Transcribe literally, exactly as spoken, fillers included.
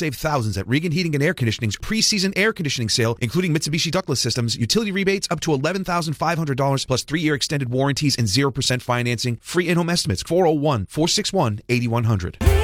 save thousands at Regan Heating and Air Conditioning's preseason air conditioning sale, including Mitsubishi ductless systems, utility rebates up to eleven thousand five hundred dollars plus three-year extended warranties and zero percent financing. Free in-home estimates, four oh one, four six one, eight one hundred.